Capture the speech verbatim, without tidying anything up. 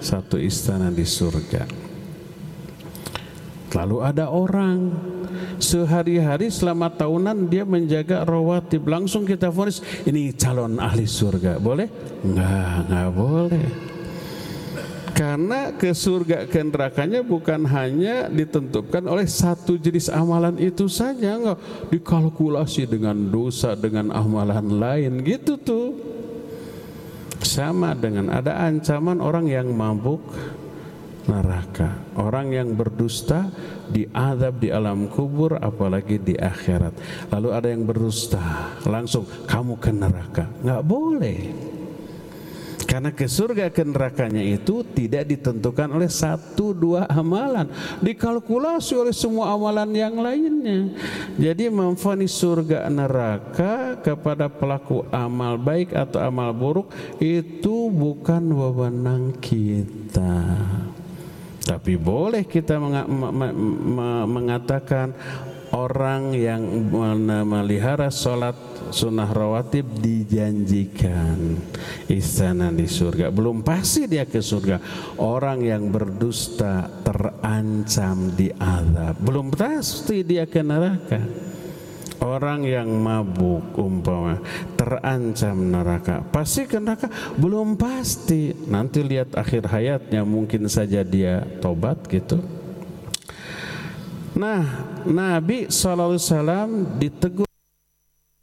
satu istana di surga. Lalu ada orang sehari-hari selama tahunan dia menjaga rawatib, langsung kita vonis ini calon ahli surga. Boleh? Enggak, enggak boleh. Karena ke surga ke nerakanya bukan hanya ditentukan oleh satu jenis amalan itu saja, enggak dikalkulasi dengan dosa, dengan amalan lain gitu tuh. Sama dengan ada ancaman orang yang mabuk neraka, orang yang berdusta diazab di alam kubur, apalagi di akhirat. Lalu ada yang berdusta langsung kamu ke neraka, enggak boleh. Karena ke surga ke nerakanya itu tidak ditentukan oleh satu dua amalan, dikalkulasi oleh semua amalan yang lainnya. Jadi memvonis surga neraka kepada pelaku amal baik atau amal buruk itu bukan wewenang kita. Tapi boleh kita mengatakan orang yang memelihara sholat sunnah rawatib dijanjikan istana di surga. Belum pasti dia ke surga. Orang yang berdusta terancam diazab. Belum pasti dia ke neraka. Orang yang mabuk umpama terancam neraka, pasti ke neraka? Belum pasti. Nanti lihat akhir hayatnya, mungkin saja dia tobat gitu. Nah, Nabi shallallahu alaihi wasallam ditegur